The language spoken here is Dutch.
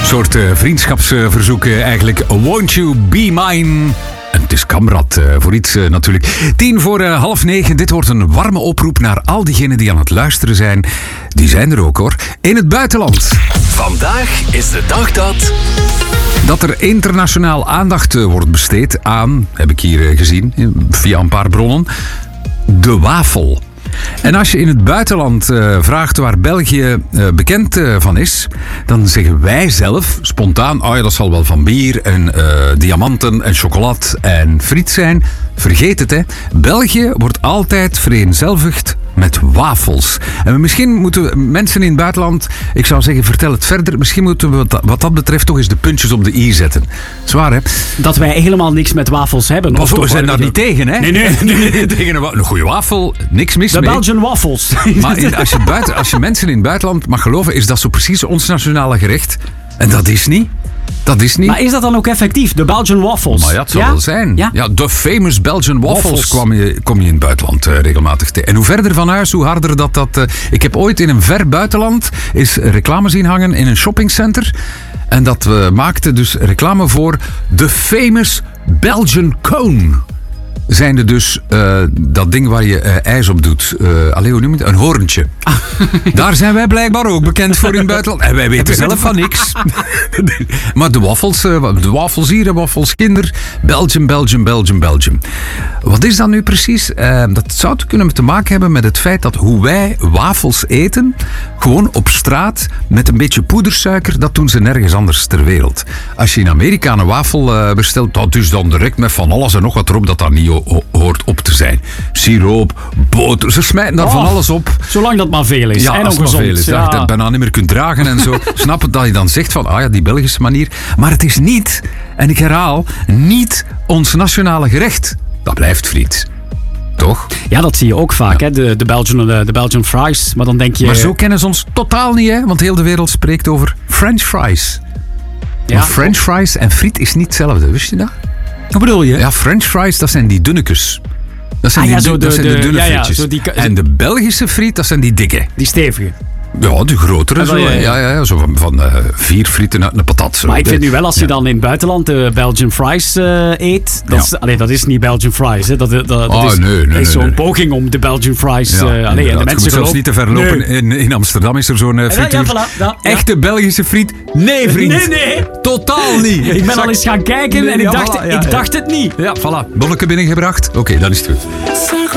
soort vriendschapsverzoek eigenlijk. Won't you be mine? En het is Kamrad voor iets natuurlijk. 8:50. Dit wordt een warme oproep naar al diegenen die aan het luisteren zijn. Die zijn er ook hoor. In het buitenland. Vandaag is de dag dat er internationaal aandacht wordt besteed aan, heb ik hier gezien via een paar bronnen, de wafel. En als je in het buitenland vraagt waar België bekend van is, dan zeggen wij zelf spontaan, oh ja, dat zal wel van bier en diamanten en chocolade en friet zijn. Vergeet het, hè. België wordt altijd vereenzelvigd met wafels. En misschien moeten we mensen in het buitenland, ik zou zeggen, vertel het verder. Misschien moeten we wat dat betreft toch eens de puntjes op de i zetten. Zwaar, hè? Dat wij helemaal niks met wafels hebben. Pas op, we zijn daar niet tegen, hè? Nee. Tegen een goede wafel, niks mis mee. De Belgian waffles. Maar als je mensen in het buitenland mag geloven, is dat zo precies ons nationale gerecht. En dat is niet. Dat is niet. Maar is dat dan ook effectief, de Belgian waffles? Maar ja, het zal wel zijn. Ja, de famous Belgian waffles kom je in het buitenland regelmatig tegen. En hoe verder van huis, hoe harder dat... Ik heb ooit in een ver buitenland eens reclame zien hangen in een shoppingcenter. En dat maakte dus reclame voor de famous Belgian cone. Zijnde dus dat ding waar je ijs op doet. Hoe noem je het? Een hoorntje. Daar zijn wij blijkbaar ook bekend voor in het buitenland. En wij weten zelf van niks. Maar de wafels hier, de wafels kinder. Belgium. Wat is dat nu precies? Dat zou kunnen te maken hebben met het feit dat hoe wij wafels eten, gewoon op straat met een beetje poedersuiker, dat doen ze nergens anders ter wereld. Als je in Amerika een wafel bestelt, dat is dan direct met van alles en nog wat erop dat daar niet hoort op te zijn. Siroop, boter, ze smijten daar van alles op. Zolang dat maar veel is. Ja, en als het maar veel is. Ja. Dat je het bijna niet meer kunt dragen en zo. Snap het dat je dan zegt van, die Belgische manier. Maar het is niet, en ik herhaal, niet ons nationale gerecht. Dat blijft friet. Toch? Ja, dat zie je ook vaak, hè? De Belgian fries. Maar dan denk je... Maar zo kennen ze ons totaal niet, hè? Want heel de wereld spreekt over French fries. Ja. Maar French fries en friet is niet hetzelfde, wist je dat? Wat bedoel je? Ja, French fries, dat zijn die dunnekes. Dat zijn de dunne frietjes. En de Belgische friet, dat zijn die dikke. Die stevige. Ja, de grotere. Zo. Ja, zo van 4 frieten uit een patat. Zo. Maar ik vind nu wel, als je dan in het buitenland de Belgian fries eet, dat is niet Belgian fries. Hè. Dat is zo'n poging om de Belgian fries... en de mensen moet zelfs niet te ver lopen. In Amsterdam is er zo'n frituur. Echte Belgische friet? Nee, vriend. Nee. Totaal niet. Ik ben al eens gaan kijken en ik dacht het niet. Ja, voilà. Bonneke binnengebracht. Oké, dan is het goed.